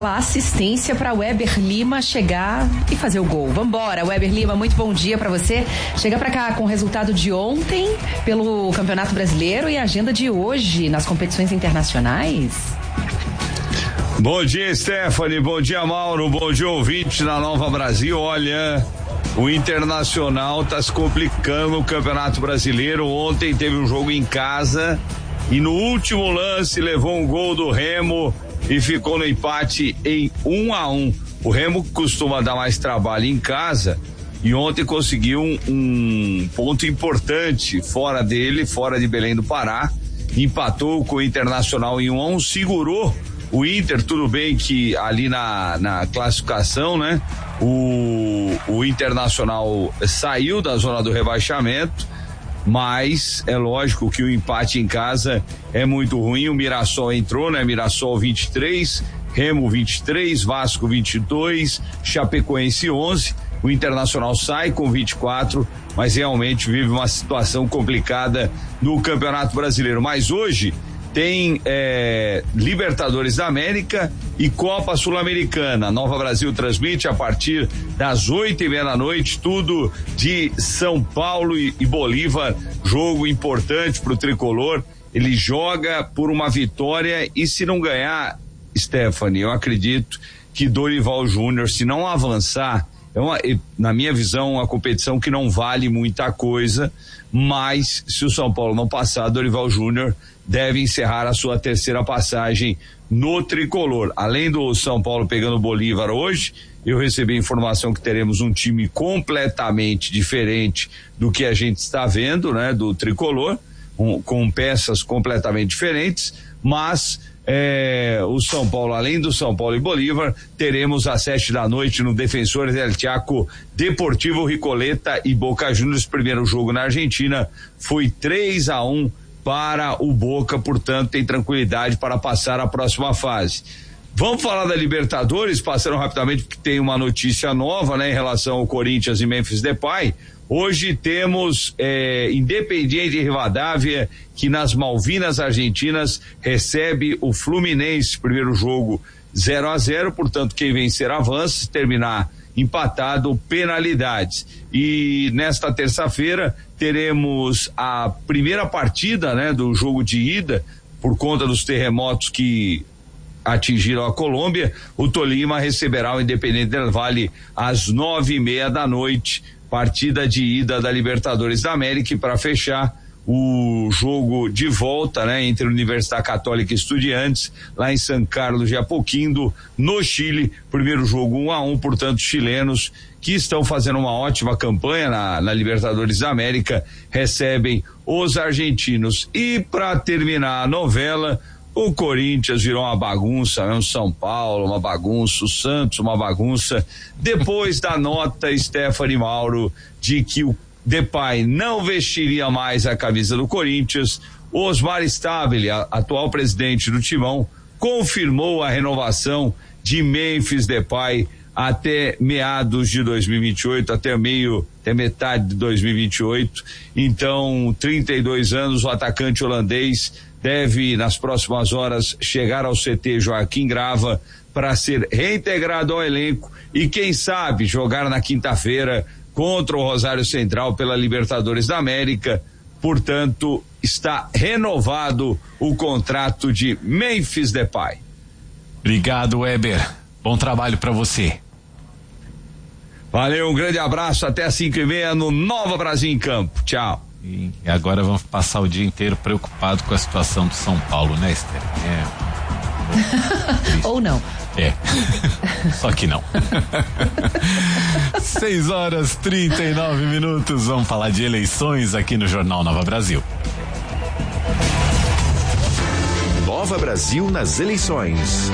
A assistência para Weber Lima chegar e fazer o gol. Vambora, Weber Lima, muito bom dia para você. Chega para cá com o resultado de ontem pelo Campeonato Brasileiro e a agenda de hoje nas competições internacionais. Bom dia, Stephanie, bom dia, Mauro, bom dia, ouvinte da Nova Brasil. Olha, o Internacional tá se complicando no Campeonato Brasileiro. Ontem teve um jogo em casa e no último lance levou um gol do Remo e ficou no empate em 1-1. O Remo costuma dar mais trabalho em casa e ontem conseguiu um ponto importante fora de Belém do Pará. Empatou com o Internacional em 1-1, segurou o Inter. Tudo bem que ali na classificação, né? O Internacional saiu da zona do rebaixamento, mas é lógico que o empate em casa é muito ruim. O Mirassol entrou, né? Mirassol 23, Remo 23, Vasco 22, Chapecoense 11. O Internacional sai com 24, mas realmente vive uma situação complicada no Campeonato Brasileiro. Mas hoje tem Libertadores da América e Copa Sul-Americana. Nova Brasil transmite a partir das 8:30 da noite, tudo de São Paulo e Bolívar. Jogo importante pro tricolor. Ele joga por uma vitória e, se não ganhar, Stephanie, eu acredito que Dorival Júnior, se não avançar, na minha visão, uma competição que não vale muita coisa, mas se o São Paulo não passar, Dorival Júnior deve encerrar a sua terceira passagem no tricolor. Além do São Paulo pegando o Bolívar hoje, eu recebi informação que teremos um time completamente diferente do que a gente está vendo, né, do tricolor, com peças completamente diferentes, mas o São Paulo, além do São Paulo e Bolívar, teremos às 7 da noite no Defensores del Chaco, Deportivo Ricoleta e Boca Juniors. Primeiro jogo na Argentina foi 3-1 para o Boca, portanto tem tranquilidade para passar a próxima fase. Vamos falar da Libertadores, passando rapidamente porque tem uma notícia nova, né, em relação ao Corinthians e Memphis Depay. Hoje temos Independiente Rivadavia, que nas Malvinas Argentinas recebe o Fluminense. Primeiro jogo 0-0, portanto quem vencer avança, se terminar empatado, penalidades. E nesta terça-feira teremos a primeira partida, né, do jogo de ida, por conta dos terremotos que atingiram a Colômbia. O Tolima receberá o Independente del Valle às 9:30 da noite, partida de ida da Libertadores da América. E para fechar, o jogo de volta, né, entre Universidade Católica e Estudiantes, lá em San Carlos de Apoquindo, no Chile. Primeiro jogo 1-1, portanto, chilenos que estão fazendo uma ótima campanha na Libertadores da América recebem os argentinos. E para terminar a novela, o Corinthians virou uma bagunça, né? O São Paulo uma bagunça, o Santos uma bagunça. Depois da nota, Stephanie, Mauro, de que o Depay não vestiria mais a camisa do Corinthians, Osmar Stabile, atual presidente do Timão, confirmou a renovação de Memphis Depay até meados de 2028, até metade de 2028. Então, 32 anos, o atacante holandês deve nas próximas horas chegar ao CT Joaquim Grava para ser reintegrado ao elenco e quem sabe jogar na quinta-feira contra o Rosário Central pela Libertadores da América. Portanto, está renovado o contrato de Memphis Depay. Obrigado, Weber. Bom trabalho para você. Valeu, um grande abraço, até às 5:30 no Nova Brasil em Campo. Tchau. E agora vamos passar o dia inteiro preocupado com a situação do São Paulo, né, Esther? Ou não. Só que não. 6:39. Vamos falar de eleições aqui no Jornal Nova Brasil. Nova Brasil nas eleições.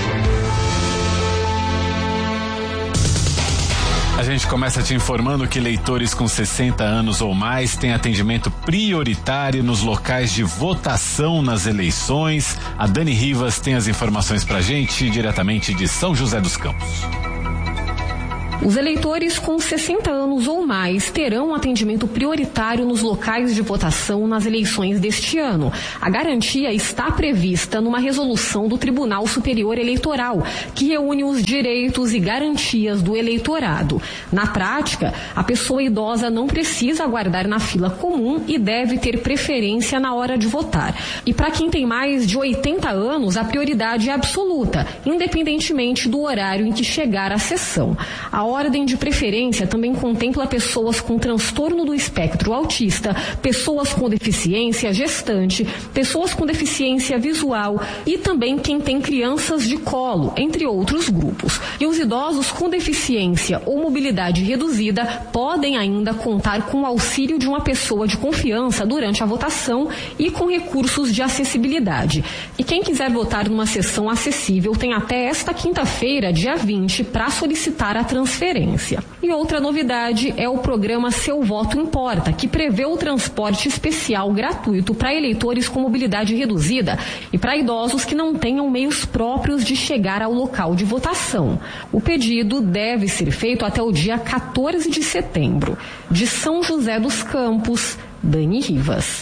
A gente começa te informando que eleitores com 60 anos ou mais têm atendimento prioritário nos locais de votação nas eleições. A Dani Rivas tem as informações pra gente diretamente de São José dos Campos. Os eleitores com 60 anos ou mais terão um atendimento prioritário nos locais de votação nas eleições deste ano. A garantia está prevista numa resolução do Tribunal Superior Eleitoral, que reúne os direitos e garantias do eleitorado. Na prática, a pessoa idosa não precisa aguardar na fila comum e deve ter preferência na hora de votar. E para quem tem mais de 80 anos, a prioridade é absoluta, independentemente do horário em que chegar à sessão. A ordem de preferência também contempla pessoas com transtorno do espectro autista, pessoas com deficiência gestante, pessoas com deficiência visual e também quem tem crianças de colo, entre outros grupos. E os idosos com deficiência ou mobilidade reduzida podem ainda contar com o auxílio de uma pessoa de confiança durante a votação e com recursos de acessibilidade. E quem quiser votar numa sessão acessível tem até esta quinta-feira, dia 20, para solicitar a transferência. E outra novidade é o programa Seu Voto Importa, que prevê o transporte especial gratuito para eleitores com mobilidade reduzida e para idosos que não tenham meios próprios de chegar ao local de votação. O pedido deve ser feito até o dia 14 de setembro. De São José dos Campos, Dani Rivas.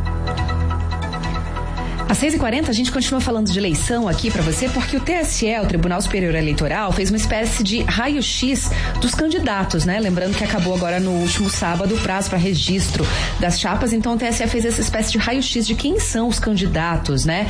Às 6h40 a gente continua falando de eleição aqui para você, porque o TSE, o Tribunal Superior Eleitoral, fez uma espécie de raio-x dos candidatos, né? Lembrando que acabou agora no último sábado o prazo para registro das chapas, então o TSE fez essa espécie de raio-x de quem são os candidatos, né?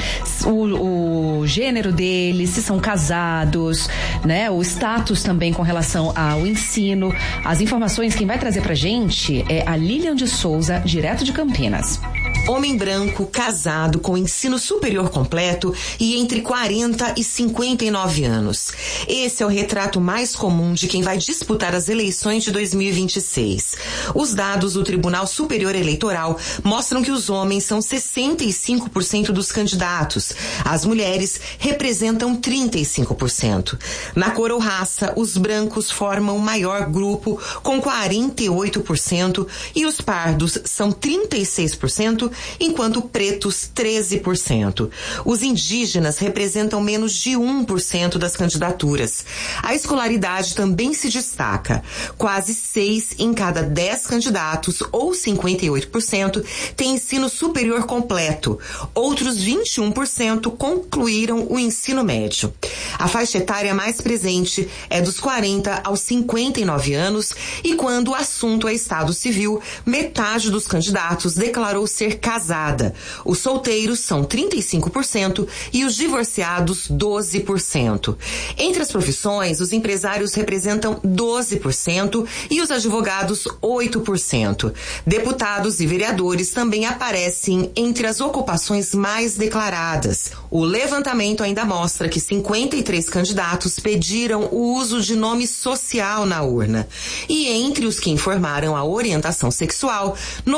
O gênero deles, se são casados, né? O status também com relação ao ensino. As informações, quem vai trazer pra gente é a Lilian de Souza, direto de Campinas. Homem branco, casado, com ensino superior completo e entre 40 e 59 anos. Esse é o retrato mais comum de quem vai disputar as eleições de 2026. Os dados do Tribunal Superior Eleitoral mostram que os homens são 65% dos candidatos. As mulheres representam 35%. Na cor ou raça, os brancos formam o maior grupo, com 48%, e os pardos são 36%, enquanto pretos 13%. Os indígenas representam menos de 1% das candidaturas. A escolaridade também se destaca. Quase 6 em cada 10 candidatos, ou 58%, têm ensino superior completo. Outros 21% concluíram o ensino médio. A faixa etária mais presente é dos 40 aos 59 anos e quando o assunto é estado civil, metade dos candidatos declarou ser casada. Os solteiros são 35% e os divorciados 12%. Entre as profissões, os empresários representam 12% e os advogados 8%. Deputados e vereadores também aparecem entre as ocupações mais declaradas. O levantamento ainda mostra que 53 candidatos pediram o uso de nome social na urna. E entre os que informaram a orientação sexual,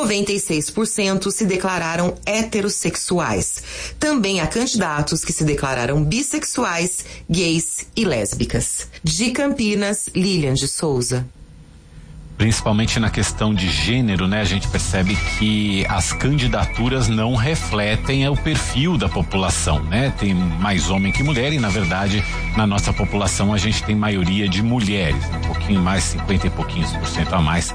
96% se declararam heterossexuais. Também há candidatos que se declararam bissexuais, gays e lésbicas. De Campinas, Lilian de Souza. Principalmente na questão de gênero, né? A gente percebe que as candidaturas não refletem o perfil da população, né? Tem mais homem que mulher e, na verdade, na nossa população a gente tem maioria de mulheres, um pouquinho mais, 50 e pouquinhos por cento a mais,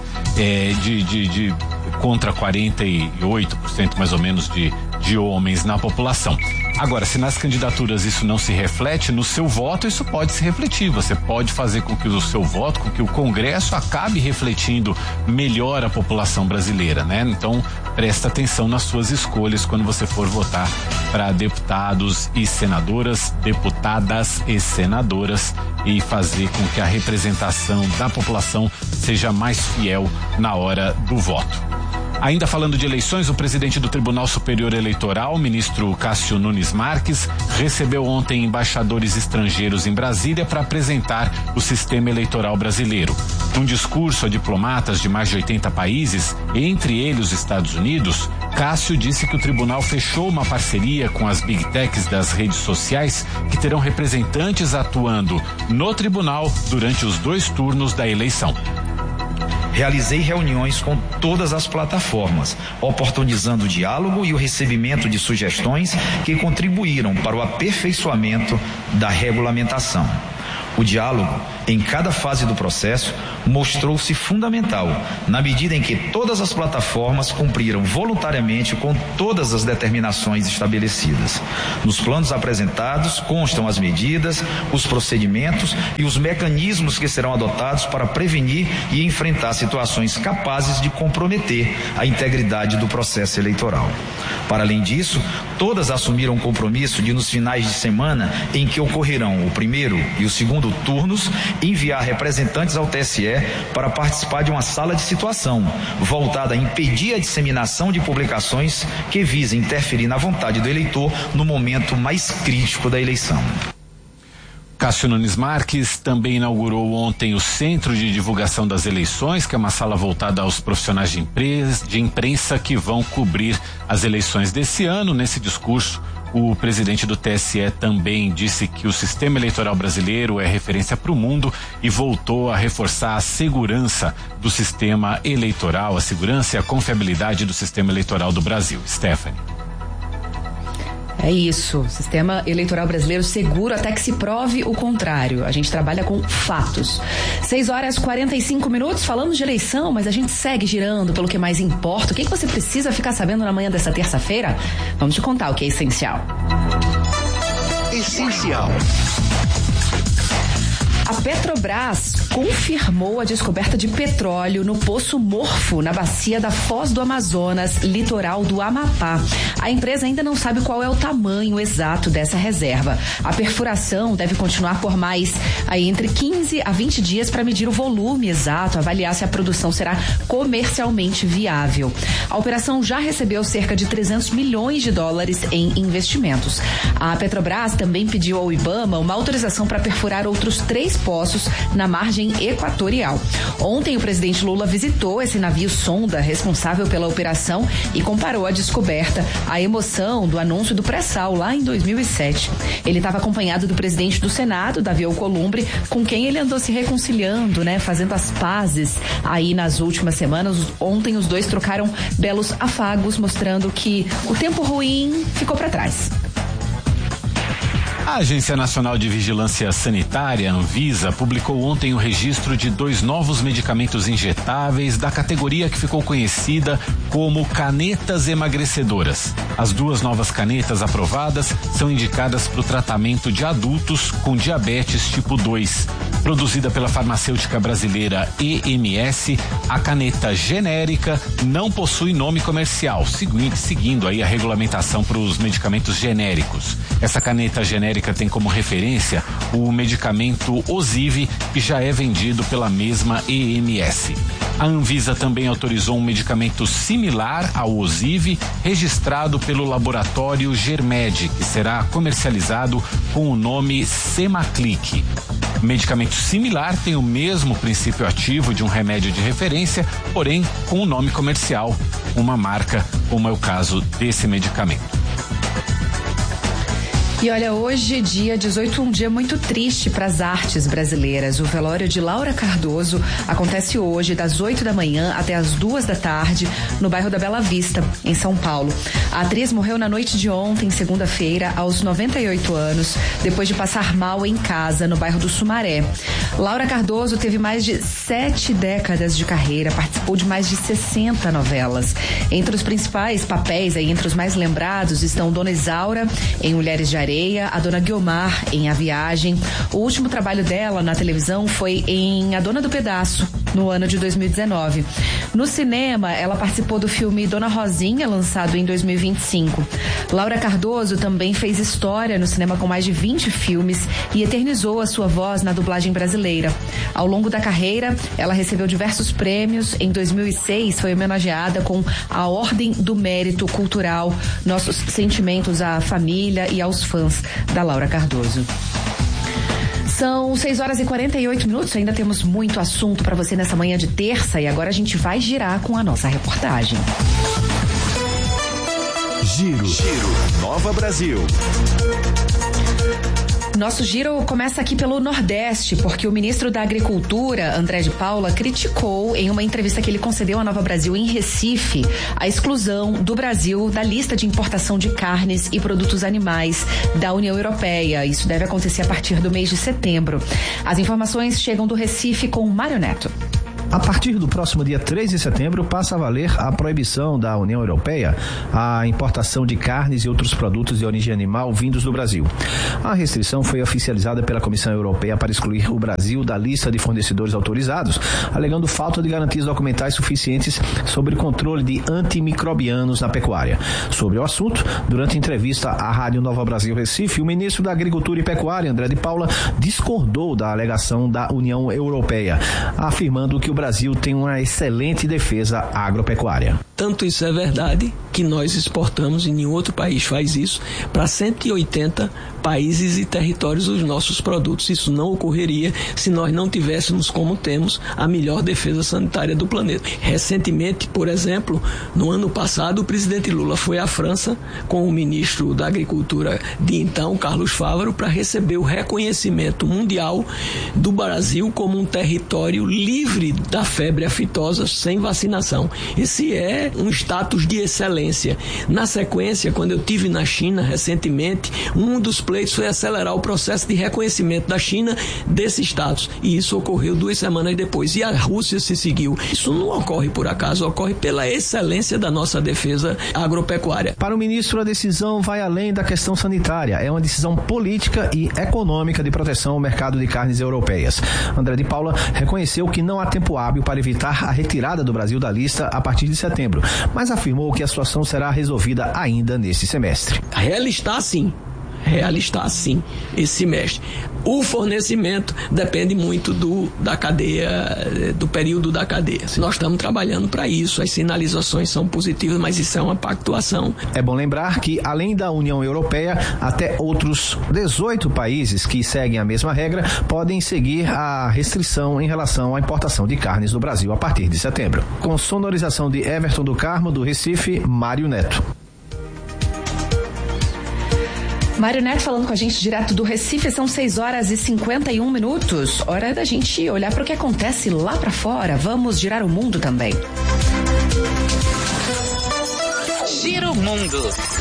contra 48% mais ou menos de homens na população. Agora, se nas candidaturas isso não se reflete, no seu voto isso pode se refletir. Você pode fazer com que o seu voto, com que o Congresso acabe refletindo melhor a população brasileira, né? Então, presta atenção nas suas escolhas quando você for votar para deputados e senadoras, deputadas e senadoras, e fazer com que a representação da população seja mais fiel na hora do voto. Ainda falando de eleições, o presidente do Tribunal Superior Eleitoral, o ministro Cássio Nunes Marques, recebeu ontem embaixadores estrangeiros em Brasília para apresentar o sistema eleitoral brasileiro. Num discurso a diplomatas de mais de 80 países, entre eles os Estados Unidos, Cássio disse que o tribunal fechou uma parceria com as Big Techs das redes sociais, que terão representantes atuando no tribunal durante os 2 turnos da eleição. Realizei reuniões com todas as plataformas, oportunizando o diálogo e o recebimento de sugestões que contribuíram para o aperfeiçoamento da regulamentação. O diálogo, em cada fase do processo, mostrou-se fundamental, na medida em que todas as plataformas cumpriram voluntariamente com todas as determinações estabelecidas. Nos planos apresentados constam as medidas, os procedimentos e os mecanismos que serão adotados para prevenir e enfrentar situações capazes de comprometer a integridade do processo eleitoral. Para além disso, todas assumiram o compromisso de, nos finais de semana em que ocorrerão o primeiro e o segundo turnos, enviar representantes ao TSE para participar de uma sala de situação, voltada a impedir a disseminação de publicações que visem interferir na vontade do eleitor no momento mais crítico da eleição. Cássio Nunes Marques também inaugurou ontem o Centro de Divulgação das Eleições, que é uma sala voltada aos profissionais de imprensa que vão cobrir as eleições desse ano. Nesse discurso, o presidente do TSE também disse que o sistema eleitoral brasileiro é referência para o mundo e voltou a reforçar a segurança do sistema eleitoral, a segurança e a confiabilidade do sistema eleitoral do Brasil. Stephanie. É isso, sistema eleitoral brasileiro seguro até que se prove o contrário. A gente trabalha com fatos. 6h45, falamos de eleição, mas a gente segue girando pelo que mais importa. O que você precisa ficar sabendo na manhã dessa terça-feira? Vamos te contar o que é essencial. Essencial. A Petrobras confirmou a descoberta de petróleo no Poço Morfo, na bacia da Foz do Amazonas, litoral do Amapá. A empresa ainda não sabe qual é o tamanho exato dessa reserva. A perfuração deve continuar por mais entre 15 a 20 dias para medir o volume exato, avaliar se a produção será comercialmente viável. A operação já recebeu cerca de 300 milhões de dólares em investimentos. A Petrobras também pediu ao IBAMA uma autorização para perfurar outros 3 poços na margem equatorial. Ontem, o presidente Lula visitou esse navio sonda responsável pela operação e comparou a descoberta à emoção do anúncio do pré-sal lá em 2007. Ele estava acompanhado do presidente do Senado, Davi Alcolumbre, com quem ele andou se reconciliando, fazendo as pazes aí nas últimas semanas. Ontem, os dois trocaram belos afagos, mostrando que o tempo ruim ficou para trás. A Agência Nacional de Vigilância Sanitária, Anvisa, publicou ontem o registro de 2 novos medicamentos injetáveis da categoria que ficou conhecida como canetas emagrecedoras. As 2 novas canetas aprovadas são indicadas para o tratamento de adultos com diabetes tipo 2. Produzida pela farmacêutica brasileira EMS, a caneta genérica não possui nome comercial, seguindo aí a regulamentação para os medicamentos genéricos. Essa caneta genérica tem como referência o medicamento Osive, que já é vendido pela mesma EMS. A Anvisa também autorizou um medicamento similar ao Osive, registrado pelo laboratório Germed, que será comercializado com o nome Semaclic. O medicamento similar tem o mesmo princípio ativo de um remédio de referência, porém com o nome comercial, uma marca, como é o caso desse medicamento. E olha, hoje, dia 18, um dia muito triste para as artes brasileiras. O velório de Laura Cardoso acontece hoje, das 8 da manhã até as 2 da tarde, no bairro da Bela Vista, em São Paulo. A atriz morreu na noite de ontem, segunda-feira, aos 98 anos, depois de passar mal em casa, no bairro do Sumaré. Laura Cardoso teve mais de 7 décadas de carreira, participou de mais de 60 novelas. Entre os principais papéis, entre os mais lembrados, estão Dona Isaura, em Mulheres de Areia, a Dona Guiomar, em A Viagem. O último trabalho dela na televisão foi em A Dona do Pedaço, no ano de 2019. No cinema, ela participou do filme Dona Rosinha, lançado em 2025. Laura Cardoso também fez história no cinema com mais de 20 filmes e eternizou a sua voz na dublagem brasileira. Ao longo da carreira, ela recebeu diversos prêmios. Em 2006, foi homenageada com a Ordem do Mérito Cultural. Nossos sentimentos à família e aos fãs da Laura Cardoso. São 6h48, ainda temos muito assunto para você nessa manhã de terça e agora a gente vai girar com a nossa reportagem. Giro. Nova Brasil. Nosso giro começa aqui pelo Nordeste, porque o ministro da Agricultura, André de Paula, criticou em uma entrevista que ele concedeu à Nova Brasil em Recife a exclusão do Brasil da lista de importação de carnes e produtos animais da União Europeia. Isso deve acontecer a partir do mês de setembro. As informações chegam do Recife com Mário Neto. A partir do próximo dia 3 de setembro, passa a valer a proibição da União Europeia à importação de carnes e outros produtos de origem animal vindos do Brasil. A restrição foi oficializada pela Comissão Europeia para excluir o Brasil da lista de fornecedores autorizados, alegando falta de garantias documentais suficientes sobre o controle de antimicrobianos na pecuária. Sobre o assunto, durante entrevista à Rádio Nova Brasil Recife, o ministro da Agricultura e Pecuária, André de Paula, discordou da alegação da União Europeia, afirmando que o Brasil tem uma excelente defesa agropecuária. Tanto isso é verdade que nós exportamos, e nenhum outro país faz isso, para 180 países e territórios os nossos produtos. Isso não ocorreria se nós não tivéssemos, como temos, a melhor defesa sanitária do planeta. Recentemente, por exemplo, no ano passado, o presidente Lula foi à França com o ministro da Agricultura de então, Carlos Fávaro, para receber o reconhecimento mundial do Brasil como um território livre da febre aftosa sem vacinação. Esse é um status de excelência. Na sequência, quando eu estive na China recentemente, um dos pleitos foi acelerar o processo de reconhecimento da China desse status. E isso ocorreu 2 semanas depois. E a Rússia se seguiu. Isso não ocorre por acaso, ocorre pela excelência da nossa defesa agropecuária. Para o ministro, a decisão vai além da questão sanitária. É uma decisão política e econômica de proteção ao mercado de carnes europeias. André de Paula reconheceu que não há tempo hábil para evitar a retirada do Brasil da lista a partir de setembro, mas afirmou que a situação será resolvida ainda neste semestre. Ela está assim, esse semestre. O fornecimento depende muito da cadeia, do período da cadeia. Nós estamos trabalhando para isso, as sinalizações são positivas, mas isso é uma pactuação. É bom lembrar que, além da União Europeia, até outros 18 países que seguem a mesma regra podem seguir a restrição em relação à importação de carnes do Brasil a partir de setembro. Com sonorização de Everton do Carmo, do Recife, Mário Neto. Mário Neto falando com a gente direto do Recife, são 6h51. Hora da gente olhar para o que acontece lá para fora. Vamos girar o mundo também. Gira o mundo.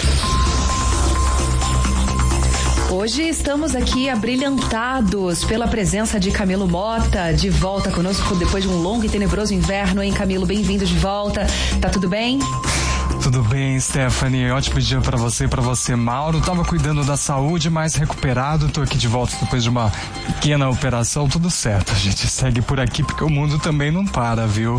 Hoje estamos aqui abrilhantados pela presença de Camilo Mota, de volta conosco depois de um longo e tenebroso inverno, hein, Camilo? Bem-vindo de volta. Tá tudo bem? Tudo bem, Stephanie. Ótimo dia pra você, Mauro. Tava cuidando da saúde, mas recuperado. Tô aqui de volta depois de uma pequena operação. Tudo certo. A gente segue por aqui porque o mundo também não para, viu?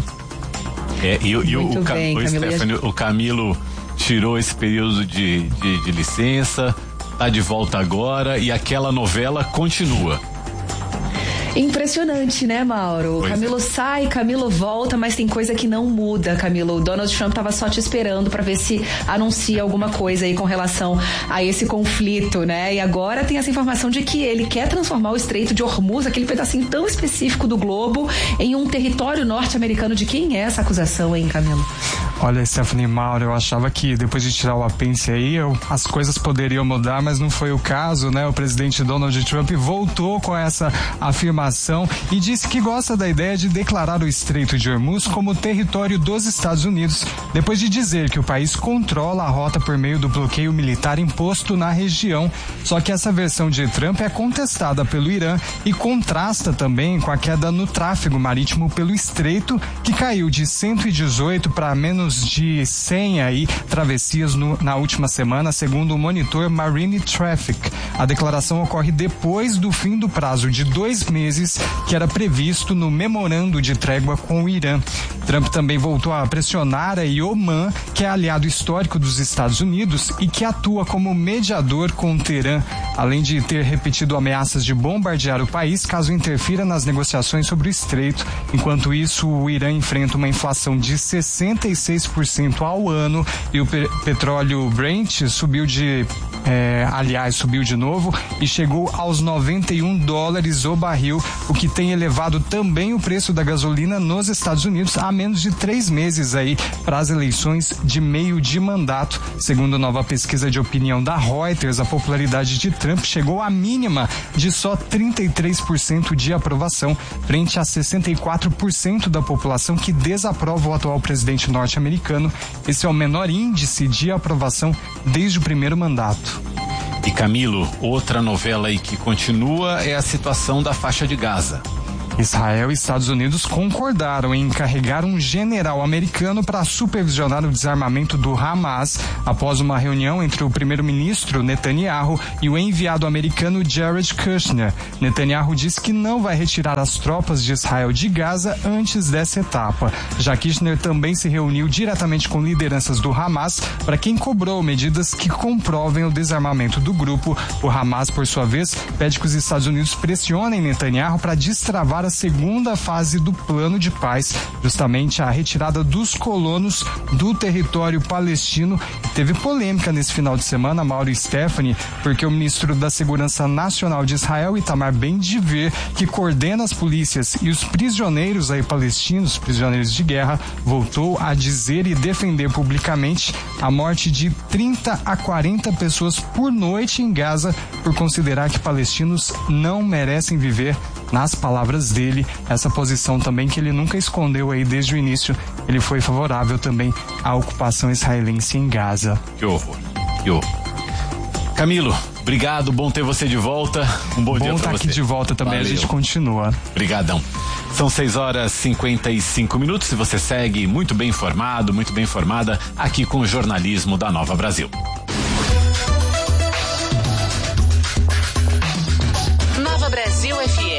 O Camilo tirou esse período de licença, tá de volta agora e aquela novela continua. Impressionante, né, Mauro? Pois Camilo sai, Camilo volta, mas tem coisa que não muda, Camilo. O Donald Trump tava só te esperando para ver se anuncia alguma coisa aí com relação a esse conflito, né? E agora tem essa informação de que ele quer transformar o Estreito de Hormuz, aquele pedacinho tão específico do globo, em um território norte-americano. De quem é essa acusação, hein, Camilo? Olha, Stephanie, Mauro, eu achava que depois de tirar o apêndice aí, as coisas poderiam mudar, mas não foi o caso, né? O presidente Donald Trump voltou com essa afirmação e disse que gosta da ideia de declarar o Estreito de Hormuz como território dos Estados Unidos, depois de dizer que o país controla a rota por meio do bloqueio militar imposto na região. Só que essa versão de Trump é contestada pelo Irã e contrasta também com a queda no tráfego marítimo pelo Estreito, que caiu de 118 para menos de 100 aí travessias na última semana, segundo o monitor Marine Traffic. A declaração ocorre depois do fim do prazo de 2 meses que era previsto no memorando de trégua com o Irã. Trump também voltou a pressionar a Oman, que é aliado histórico dos Estados Unidos e que atua como mediador com o Teherã, além de ter repetido ameaças de bombardear o país caso interfira nas negociações sobre o Estreito. Enquanto isso, o Irã enfrenta uma inflação de 66% ao ano e o petróleo Brent subiu de aliás, subiu de novo e chegou aos $91 o barril, o que tem elevado também o preço da gasolina nos Estados Unidos há menos de 3 meses aí para as eleições de meio de mandato. Segundo nova pesquisa de opinião da Reuters, a popularidade de Trump chegou à mínima de só 33% de aprovação, frente a 64% da população que desaprova o atual presidente norte-americano. Esse é o menor índice de aprovação desde o primeiro mandato. E Camilo, outra novela aí que continua é a situação da faixa de Gaza. Israel e Estados Unidos concordaram em encarregar um general americano para supervisionar o desarmamento do Hamas após uma reunião entre o primeiro-ministro Netanyahu e o enviado americano Jared Kushner. Netanyahu disse que não vai retirar as tropas de Israel de Gaza antes dessa etapa. Já Kushner também se reuniu diretamente com lideranças do Hamas, para quem cobrou medidas que comprovem o desarmamento do grupo. O Hamas, por sua vez, pede que os Estados Unidos pressionem Netanyahu para destravar a segunda fase do plano de paz, justamente a retirada dos colonos do território palestino. Teve polêmica nesse final de semana, Mauro e Stephanie, porque o ministro da Segurança Nacional de Israel, Itamar Ben-Gvir, que coordena as polícias e os prisioneiros aí palestinos, prisioneiros de guerra, voltou a dizer e defender publicamente a morte de 30 a 40 pessoas por noite em Gaza, por considerar que palestinos não merecem viver. Nas palavras dele, essa posição também que ele nunca escondeu aí desde o início, ele foi favorável também à ocupação israelense em Gaza. Que horror, que horror. Camilo, obrigado, bom ter você de volta. Um bom dia pra você. Bom estar aqui de volta também. Valeu. A gente continua. Obrigadão. São 6h55 e você segue muito bem informado, muito bem informada aqui com o jornalismo da Nova Brasil. Nova Brasil FM.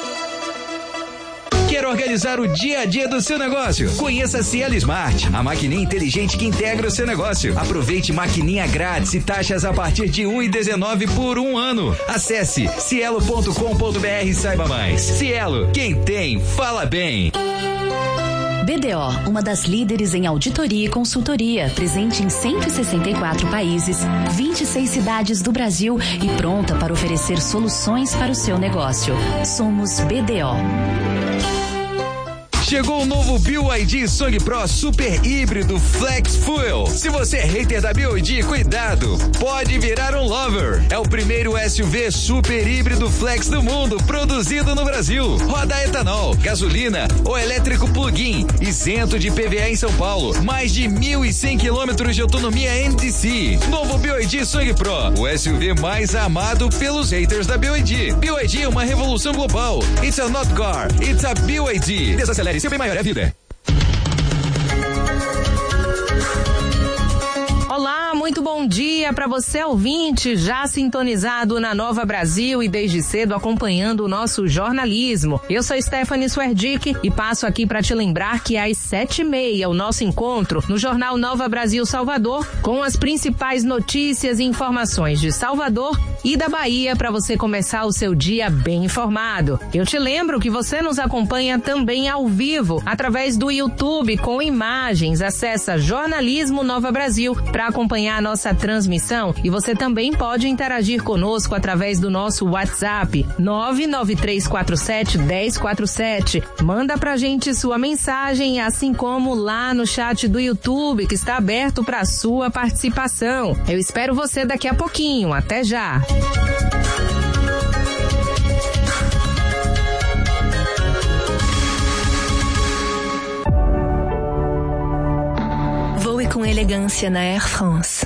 Quer organizar o dia a dia do seu negócio? Conheça a Cielo Smart, a maquininha inteligente que integra o seu negócio. Aproveite maquininha grátis e taxas a partir de R$1,19 por 1 ano. Acesse cielo.com.br e saiba mais. Cielo, quem tem, fala bem. BDO, uma das líderes em auditoria e consultoria, presente em 164 países, 26 cidades do Brasil e pronta para oferecer soluções para o seu negócio. Somos BDO. Chegou o novo BYD Song Pro Super Híbrido Flex Fuel. Se você é hater da BYD, cuidado, pode virar um lover. É o primeiro SUV super híbrido flex do mundo, produzido no Brasil. Roda etanol, gasolina ou elétrico plug-in, isento de PVA em São Paulo. Mais de 1.100 quilômetros de autonomia NDC. Novo BYD Song Pro, o SUV mais amado pelos haters da BYD. BYD é uma revolução global. It's a not car, it's a BYD. Desacelere, seu bem maior é a vida. Olá, muito bom dia para você ouvinte, já sintonizado na Nova Brasil e desde cedo acompanhando o nosso jornalismo. Eu sou Stephanie Swerdick e passo aqui para te lembrar que às 7h30 o nosso encontro no Jornal Nova Brasil Salvador com as principais notícias e informações de Salvador e da Bahia para você começar o seu dia bem informado. Eu te lembro que você nos acompanha também ao vivo através do YouTube com imagens. Acessa Jornalismo Nova Brasil para acompanhar a nossa transmissão e você também pode interagir conosco através do nosso WhatsApp 993471047. Manda pra gente sua mensagem, assim como lá no chat do YouTube que está aberto para sua participação. Eu espero você daqui a pouquinho. Até já. Voe com elegância na Air France.